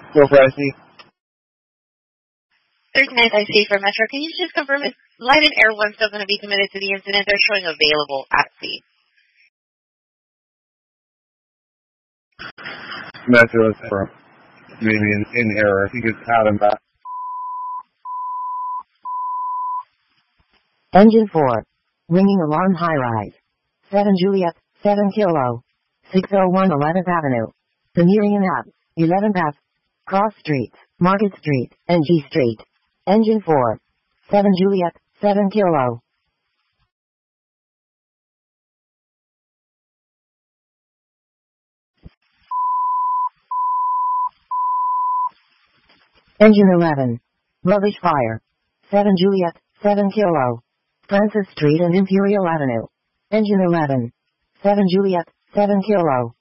Go for IC. 39th IC for Metro. Can you just confirm if Light and Air 1 still going to be committed to the incident? They're showing available at sea. Metro is maybe in error. I think it's out and back. Engine 4. Ringing alarm high rise. 7 Juliet, 7 Kilo. 601 11th Avenue. Sumerian Ave, 11th Ave. Cross Street, Market Street, and G Street. Engine 4. 7 Juliet, 7 Kilo. Engine 11. Rubbish fire. 7 Juliet, 7 Kilo. Francis Street and Imperial Avenue. Engine 11. 7 Juliet, 7 Kilo.